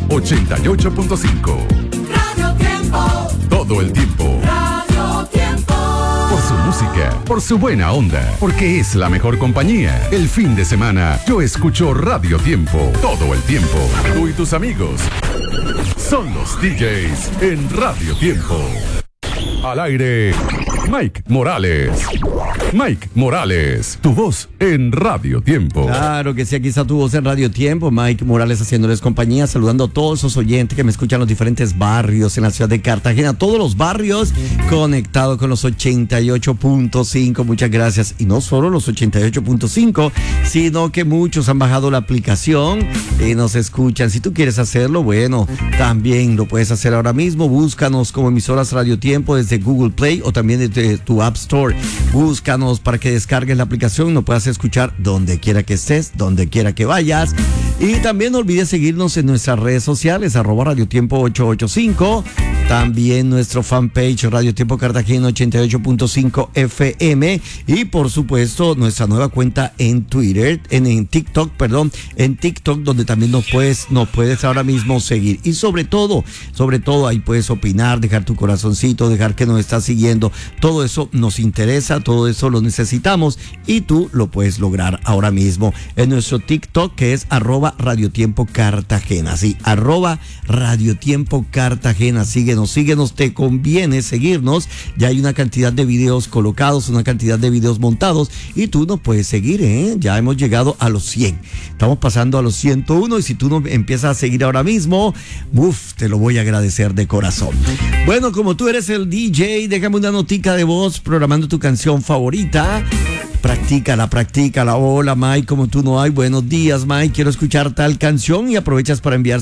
88.5. Radio Tiempo. Todo el tiempo. Radio Tiempo. Por su música, por su buena onda, porque es la mejor compañía. El fin de semana yo escucho Radio Tiempo todo el tiempo. Tú y tus amigos son los DJs en Radio Tiempo. Al aire, Mike Morales. Mike Morales, tu voz en Radio Tiempo. Claro que sí, aquí está tu voz en Radio Tiempo. Mike Morales haciéndoles compañía, saludando a todos esos oyentes que me escuchan en los diferentes barrios en la ciudad de Cartagena, todos los barrios conectados con los 88.5. Muchas gracias. Y no solo los 88.5, sino que muchos han bajado la aplicación y nos escuchan. Si tú quieres hacerlo, bueno, también lo puedes hacer ahora mismo. Búscanos como emisoras Radio Tiempo desde Google Play o también desde tu App Store. Búscanos para que descargues la aplicación, nos puedas escuchar donde quiera que estés, donde quiera que vayas. Y también no olvides seguirnos en nuestras redes sociales, @Radio Tiempo 885. También nuestro fanpage Radio Tiempo Cartagena 88.5 FM. Y por supuesto nuestra nueva cuenta en Twitter, en TikTok, donde también nos puedes ahora mismo seguir. Y sobre todo ahí puedes opinar, dejar tu corazoncito, dejar que nos estás siguiendo. Todo eso nos interesa, todo eso lo necesitamos y tú lo puedes lograr ahora mismo en nuestro TikTok, que es @Radio Tiempo Cartagena. Sí, @Radio Tiempo Cartagena. Síguenos, te conviene seguirnos. Ya hay una cantidad de videos colocados, una cantidad de videos montados y tú nos puedes seguir, Ya hemos llegado a los 100. Estamos pasando a los 101 y si tú nos empiezas a seguir ahora mismo, te lo voy a agradecer de corazón. Bueno, como tú eres el DJ, déjame una notica de voz programando tu canción favorita. Practícala. Hola, Mike, como tú no hay. Buenos días, Mike. Quiero escuchar tal canción y aprovechas para enviar